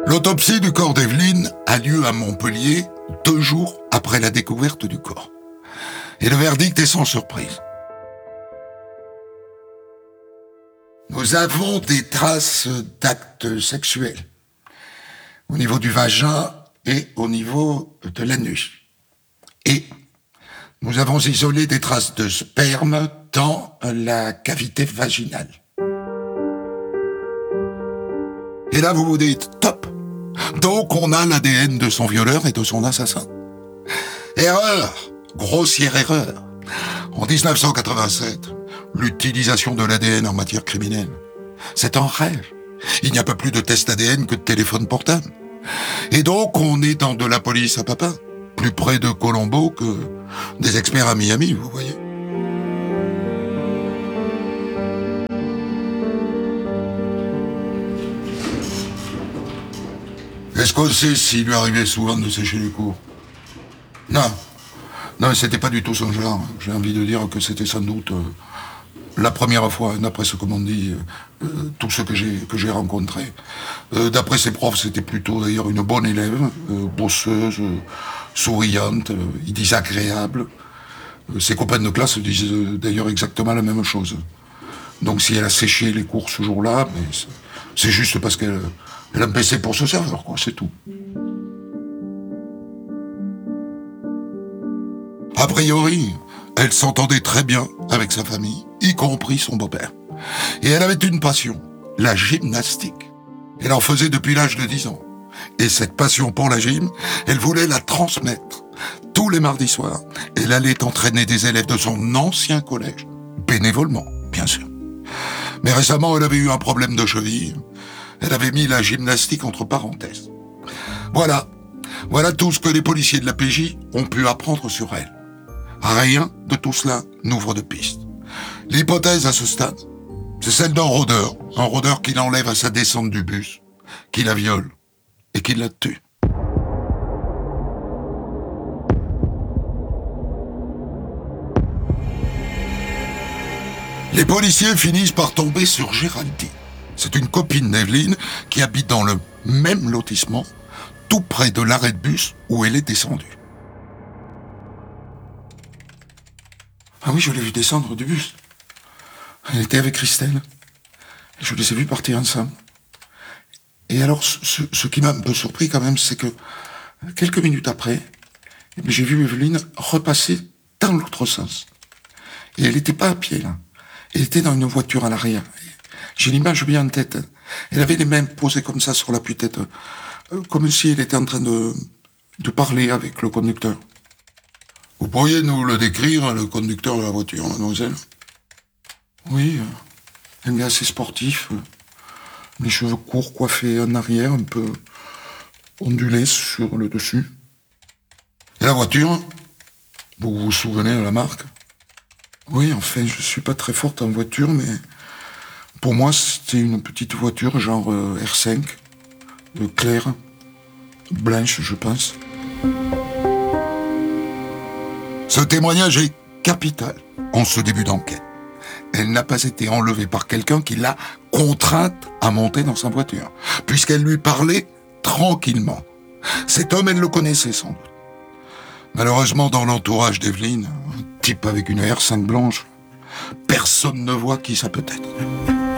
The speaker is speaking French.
L'autopsie du corps d'Evelyne a lieu à Montpellier 2 jours après la découverte du corps. Et le verdict est sans surprise. Nous avons des traces d'actes sexuels au niveau du vagin et au niveau de l'anus. Et nous avons isolé des traces de sperme dans la cavité vaginale. Et là, vous vous dites, top! Donc, on a l'ADN de son violeur et de son assassin. Erreur! Grossière erreur. En 1987, l'utilisation de l'ADN en matière criminelle, c'est un rêve. Il n'y a pas plus de test ADN que de téléphone portable. Et donc, on est dans de la police à papa, plus près de Colombo que des experts à Miami, vous voyez. Est-ce qu'on sait s'il lui arrivait souvent de sécher les cours? Non, c'était pas du tout son genre. J'ai envie de dire que c'était sans doute la première fois, d'après ce que m'ont dit tous ceux que j'ai rencontrés. D'après ses profs, c'était plutôt d'ailleurs une bonne élève, bosseuse, souriante, ils disent agréable. Ses copains de classe disent d'ailleurs exactement la même chose. Donc si elle a séché les cours ce jour-là, c'est juste parce qu'elle a baissé pour ce serveur, quoi, c'est tout. A priori, elle s'entendait très bien avec sa famille, y compris son beau-père. Et elle avait une passion, la gymnastique. Elle en faisait depuis l'âge de 10 ans. Et cette passion pour la gym, elle voulait la transmettre. Tous les mardis soirs, elle allait entraîner des élèves de son ancien collège, bénévolement, bien sûr. Mais récemment, elle avait eu un problème de cheville. Elle avait mis la gymnastique entre parenthèses. Voilà tout ce que les policiers de la PJ ont pu apprendre sur elle. Rien de tout cela n'ouvre de piste. L'hypothèse à ce stade, c'est celle d'un rôdeur qui l'enlève à sa descente du bus, qui la viole et qui la tue. Les policiers finissent par tomber sur Géraldine. C'est une copine d'Evelyne qui habite dans le même lotissement, tout près de l'arrêt de bus où elle est descendue. Ah oui, je l'ai vue descendre du bus. Elle était avec Christelle. Je les ai vus partir ensemble. Et alors, ce qui m'a un peu surpris quand même, c'est que quelques minutes après, j'ai vu Evelyne repasser dans l'autre sens. Et elle n'était pas à pied, là. Elle était dans une voiture à l'arrière. J'ai l'image bien en tête. Elle avait les mains posées comme ça sur l'appui-tête, comme si elle était en train de parler avec le conducteur. Vous pourriez nous le décrire, le conducteur de la voiture, mademoiselle? Oui, elle est assez sportif. Les cheveux courts, coiffés en arrière, un peu ondulés sur le dessus. Et la voiture, vous vous souvenez de la marque? Oui, enfin, je suis pas très forte en voiture, mais pour moi, c'était une petite voiture genre R5, claire, blanche, je pense. Ce témoignage est capital en ce début d'enquête. Elle n'a pas été enlevée par quelqu'un qui l'a contrainte à monter dans sa voiture, puisqu'elle lui parlait tranquillement. Cet homme, elle le connaissait sans doute. Malheureusement, dans l'entourage d'Evelyne, un type avec une R5 blanche, personne ne voit qui ça peut être.